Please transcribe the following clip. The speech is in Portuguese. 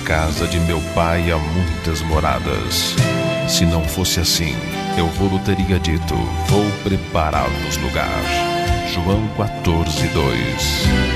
casa de meu pai há muitas moradas. Se não fosse assim, eu vou teria dito: vou preparar-vos lugar. João 14:2.